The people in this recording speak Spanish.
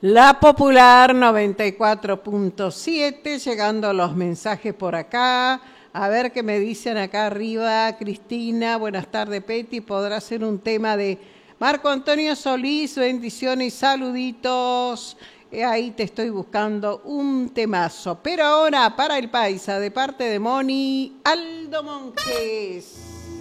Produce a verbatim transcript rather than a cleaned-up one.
La Popular noventa y cuatro punto siete, llegando los mensajes por acá. A ver qué me dicen acá arriba. Cristina, buenas tardes, Peti. ¿Podrá ser un tema de Marco Antonio Solís? Bendiciones y saluditos. Eh, Ahí te estoy buscando un temazo. Pero ahora para el paisa, de parte de Moni, Aldo Monjes.